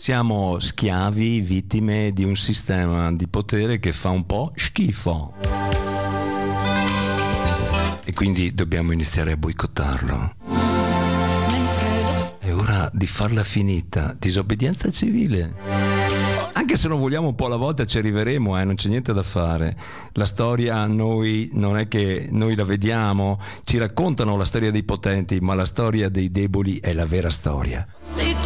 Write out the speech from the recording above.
Siamo schiavi, vittime di un sistema di potere che fa un po' schifo. E quindi dobbiamo iniziare a boicottarlo. È ora di farla finita. Disobbedienza civile. Anche se non vogliamo, un po' alla volta ci arriveremo, non c'è niente da fare. La storia noi non è che noi la vediamo, ci raccontano la storia dei potenti, ma la storia dei deboli è la vera storia.